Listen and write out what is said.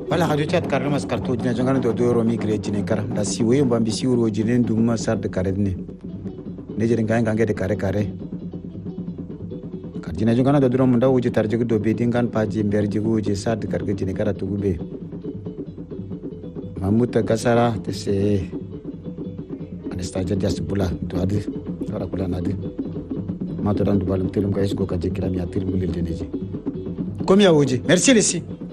wala hadu chat karna mas kartu jina jangana do do romi kre jine kar da si we mbambi si uro jine nduma sar de kare ne jere nganga ngede kare jina jangana do do munda uji tarjigu do be dingan paji mberjigu uji sar de kare jine kara tugube mamuta kasara tese anestaja jasbula to adi ora kula nadi ma to dan do balum telum kayes go ka jekira mi atir mulil deneji komi ya uji merci les